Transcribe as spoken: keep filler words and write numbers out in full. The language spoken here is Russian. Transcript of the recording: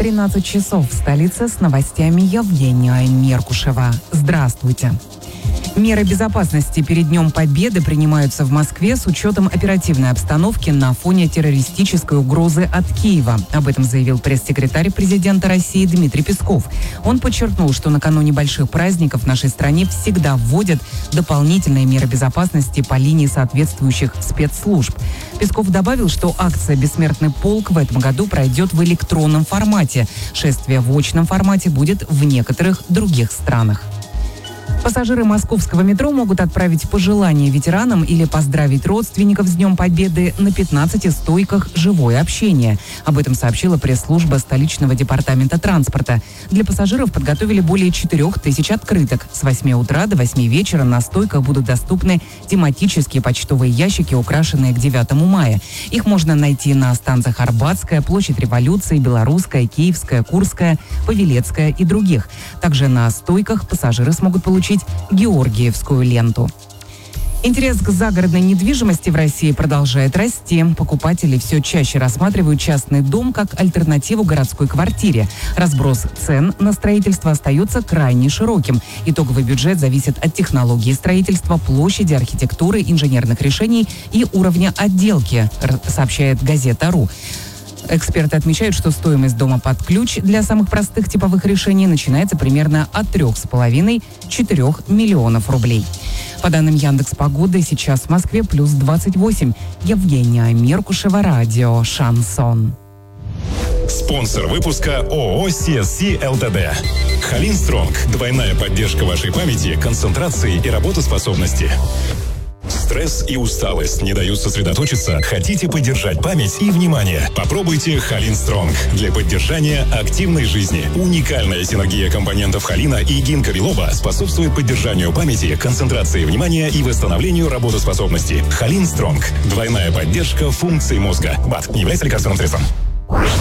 тринадцать часов в столице, с новостями Евгения Меркушева. Здравствуйте. Меры безопасности перед Днем Победы принимаются в Москве с учетом оперативной обстановки на фоне террористической угрозы от Киева. Об этом заявил пресс-секретарь президента России Дмитрий Песков. Он подчеркнул, что накануне больших праздников в нашей стране всегда вводят дополнительные меры безопасности по линии соответствующих спецслужб. Песков добавил, что акция «Бессмертный полк» в этом году пройдет в электронном формате. Шествие в очном формате будет в некоторых других странах. Пассажиры московского метро могут отправить пожелания ветеранам или поздравить родственников с Днем Победы на пятнадцати стойках «Живое общение». Об этом сообщила пресс-служба столичного департамента транспорта. Для пассажиров подготовили более четырех тысяч открыток. С восьми утра до восьми вечера на стойках будут доступны тематические почтовые ящики, украшенные к девятому мая. Их можно найти на станциях Арбатская, Площадь Революции, Белорусская, Киевская, Курская, Павелецкая и других. Также на стойках пассажиры смогут получить георгиевскую ленту. Интерес к загородной недвижимости в России продолжает расти. Покупатели все чаще рассматривают частный дом как альтернативу городской квартире. Разброс цен на строительство остается крайне широким. Итоговый бюджет зависит от технологии строительства, площади, архитектуры, инженерных решений и уровня отделки, сообщает газета.ру. Эксперты отмечают, что стоимость дома под ключ для самых простых типовых решений начинается примерно от трех с половиной - четырех миллионов рублей. По данным Яндекс.Погоды, сейчас в Москве плюс двадцать восемь. Евгения Меркушева, радио «Шансон». Спонсор выпуска ООО «си эс си эл тэ дэ». Халин Стронг. Двойная поддержка вашей памяти, концентрации и работоспособности. Стресс и усталость не дают сосредоточиться? Хотите поддержать память и внимание? Попробуйте Халин Стронг для поддержания активной жизни. Уникальная синергия компонентов холина и гинка билоба способствует поддержанию памяти, концентрации внимания и восстановлению работоспособности. Халин Стронг. Двойная поддержка функций мозга. БАД не является лекарственным средством.